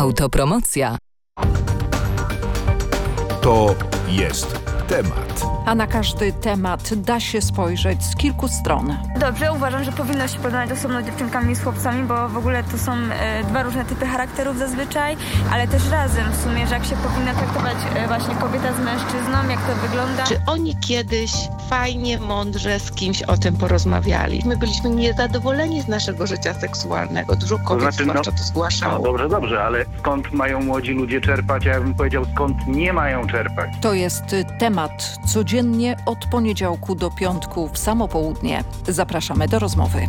Autopromocja. To jest temat. A na każdy temat da się spojrzeć z kilku stron. Dobrze, uważam, że powinno się porównać osobno dziewczynkami i z chłopcami, bo w ogóle to są dwa różne typy charakterów zazwyczaj, ale też razem w sumie, że jak się powinna traktować właśnie kobieta z mężczyzną, jak to wygląda. Czy oni kiedyś fajnie, mądrze z kimś o tym porozmawiali? My byliśmy niezadowoleni z naszego życia seksualnego. Dużo kobiet zwłaszcza to zgłaszało. Dobrze, ale skąd mają młodzi ludzie czerpać? Ja bym powiedział, skąd nie mają czerpać. To jest temat codziennie od poniedziałku do piątku w samo południe. Zapraszamy do rozmowy.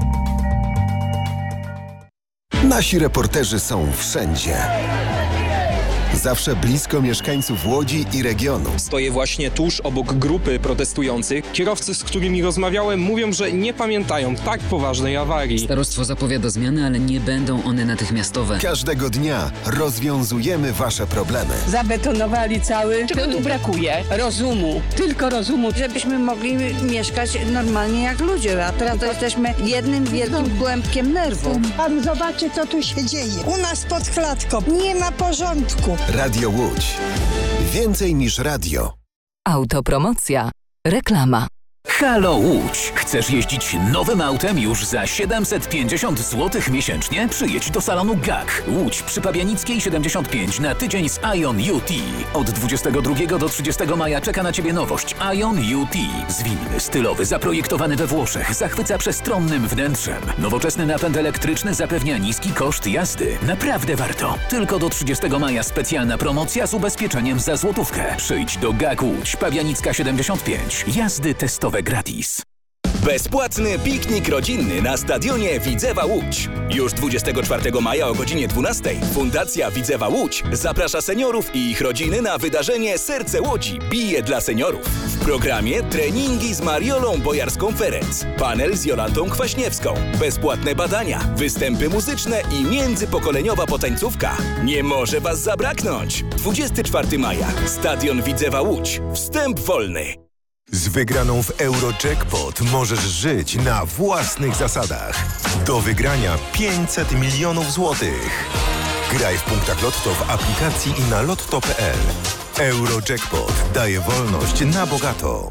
Nasi reporterzy są wszędzie. Zawsze blisko mieszkańców Łodzi i regionu. Stoję właśnie tuż obok grupy protestujących. Kierowcy, z którymi rozmawiałem, mówią, że nie pamiętają tak poważnej awarii. Starostwo zapowiada zmiany, ale nie będą one natychmiastowe. Każdego dnia rozwiązujemy wasze problemy. Zabetonowali cały. Czego tu brakuje? Rozumu. Tylko rozumu. Żebyśmy mogli mieszkać normalnie jak ludzie, a teraz to jesteśmy jednym wielkim głębkiem nerwu. Pan zobaczy, co tu się dzieje. U nas pod klatką nie ma porządku. Radio Łódź. Więcej niż radio. Autopromocja. Reklama. Halo Łódź! Chcesz jeździć nowym autem już za 750 zł miesięcznie? Przyjedź do salonu GAK. Łódź przy Pabianickiej 75 na tydzień z Ion UT. Od 22 do 30 maja czeka na Ciebie nowość Ion UT. Zwinny, stylowy, zaprojektowany we Włoszech, zachwyca przestronnym wnętrzem. Nowoczesny napęd elektryczny zapewnia niski koszt jazdy. Naprawdę warto. Tylko do 30 maja specjalna promocja z ubezpieczeniem za złotówkę. Przyjdź do GAK Łódź, Pabianicka 75. Jazdy testowe gratis. Bezpłatny piknik rodzinny na stadionie Widzewa Łódź. Już 24 maja o godzinie 12 Fundacja Widzewa Łódź zaprasza seniorów i ich rodziny na wydarzenie Serce Łodzi bije dla seniorów. W programie treningi z Mariolą Bojarską-Ferenc, panel z Jolantą Kwaśniewską, bezpłatne badania, występy muzyczne i międzypokoleniowa potańcówka. Nie może Was zabraknąć! 24 maja. Stadion Widzewa Łódź. Wstęp wolny. Z wygraną w Eurojackpot możesz żyć na własnych zasadach. Do wygrania 500 milionów złotych. Graj w punktach Lotto w aplikacji i na lotto.pl. Eurojackpot daje wolność na bogato.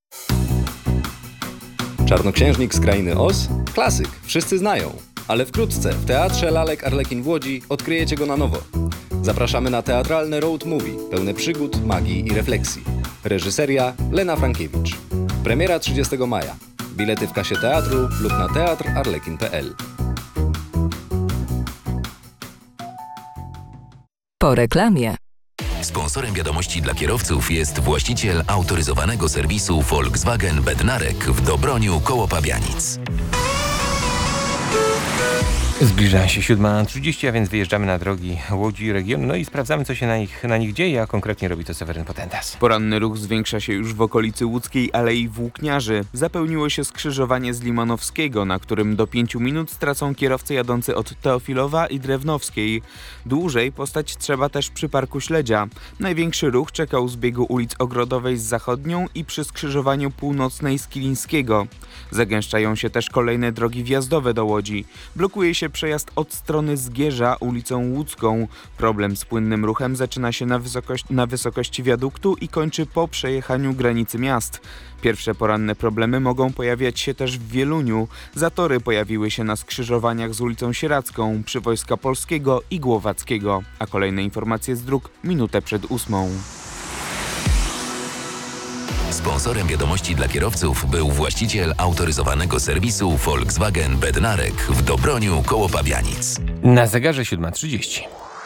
Czarnoksiężnik z krainy Oz? Klasyk, wszyscy znają. Ale wkrótce w Teatrze Lalek Arlekin w Łodzi odkryjecie go na nowo. Zapraszamy na teatralne road movie, pełne przygód, magii i refleksji. Reżyseria Lena Frankiewicz. Premiera 30 maja. Bilety w kasie teatru lub na teatrarlekin.pl. Po reklamie. Sponsorem wiadomości dla kierowców jest właściciel autoryzowanego serwisu Volkswagen Bednarek w Dobroniu koło Pabianic. Zbliża się 7:30, a więc wyjeżdżamy na drogi Łodzi i regionu, no i sprawdzamy, co się na nich dzieje, a konkretnie robi to Seweryn Potentas. Poranny ruch zwiększa się już w okolicy Łódzkiej Alei Włókniarzy. Zapełniło się skrzyżowanie z Limanowskiego, na którym do 5 minut stracą kierowcy jadący od Teofilowa i Drewnowskiej. Dłużej postać trzeba też przy Parku Śledzia. Największy ruch czeka u zbiegu ulic Ogrodowej z Zachodnią i przy skrzyżowaniu Północnej z Kilińskiego. Zagęszczają się też kolejne drogi wjazdowe do Łodzi. Blokuje się przejazd od strony Zgierza ulicą Łódzką. Problem z płynnym ruchem zaczyna się na wysokości wiaduktu i kończy po przejechaniu granicy miast. Pierwsze poranne problemy mogą pojawiać się też w Wieluniu. Zatory pojawiły się na skrzyżowaniach z ulicą Sieradzką, przy Wojska Polskiego i Głowackiego. A kolejne informacje z dróg minutę przed 8:00. Sponsorem wiadomości dla kierowców był właściciel autoryzowanego serwisu Volkswagen Bednarek w Dobroniu koło Pabianic. Na zegarze 7:30.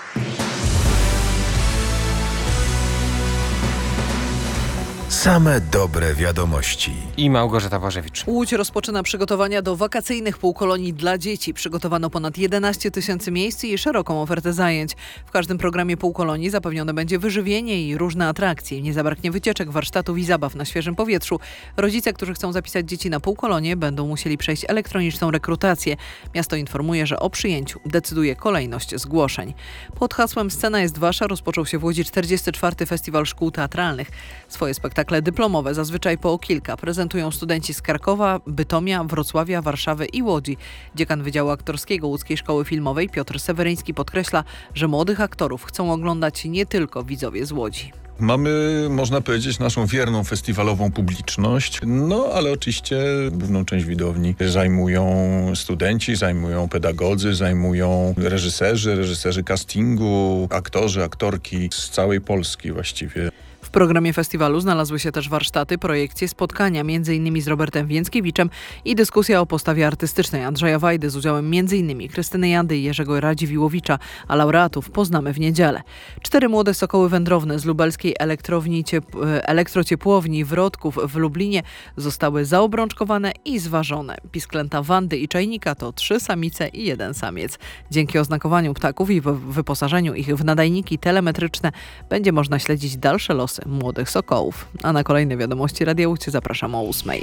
Same dobre wiadomości. I Małgorzata Warzewicz. Łódź rozpoczyna przygotowania do wakacyjnych półkolonii dla dzieci. Przygotowano ponad 11 000 miejsc i szeroką ofertę zajęć. W każdym programie półkolonii zapewnione będzie wyżywienie i różne atrakcje. Nie zabraknie wycieczek, warsztatów i zabaw na świeżym powietrzu. Rodzice, którzy chcą zapisać dzieci na półkolonię, będą musieli przejść elektroniczną rekrutację. Miasto informuje, że o przyjęciu decyduje kolejność zgłoszeń. Pod hasłem Scena jest wasza rozpoczął się w Łodzi 44. Festiwal Szkół Teatralnych. Swoje spektakle Spektakle dyplomowe, zazwyczaj po kilka, prezentują studenci z Krakowa, Bytomia, Wrocławia, Warszawy i Łodzi. Dziekan Wydziału Aktorskiego Łódzkiej Szkoły Filmowej Piotr Seweryński podkreśla, że młodych aktorów chcą oglądać nie tylko widzowie z Łodzi. Mamy, można powiedzieć, naszą wierną festiwalową publiczność, ale oczywiście główną część widowni zajmują studenci, zajmują pedagodzy, zajmują reżyserzy castingu, aktorzy, aktorki z całej Polski właściwie. W programie festiwalu znalazły się też warsztaty, projekcje, spotkania m.in. z Robertem Więckiewiczem i dyskusja o postawie artystycznej Andrzeja Wajdy z udziałem m.in. Krystyny Jandy i Jerzego Radziwiłowicza, a laureatów poznamy w niedzielę. 4 młode sokoły wędrowne z lubelskiej elektrociepłowni Wrodków w Lublinie zostały zaobrączkowane i zważone. Pisklęta Wandy i Czajnika to 3 samice i 1 samiec. Dzięki oznakowaniu ptaków i wyposażeniu ich w nadajniki telemetryczne będzie można śledzić dalsze losy młodych sokołów. A na kolejne wiadomości Radia Łódź zapraszam o 8:00.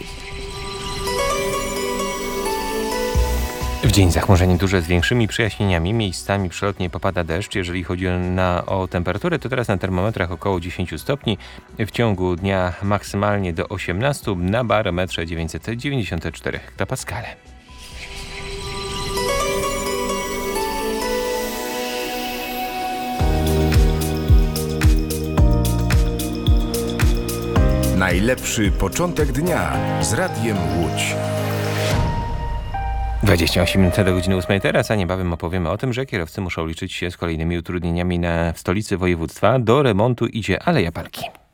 W dzień zachmurzenie duże z większymi przejaśnieniami. Miejscami przelotnie popada deszcz. Jeżeli chodzi o temperaturę, to teraz na termometrach około 10 stopni. W ciągu dnia maksymalnie do 18, na barometrze 994 hektopaskale. Najlepszy początek dnia z Radiem Łódź. 28 minut do godziny 8 teraz, a niebawem opowiemy o tym, że kierowcy muszą liczyć się z kolejnymi utrudnieniami w stolicy województwa. Do remontu idzie Aleja Parki.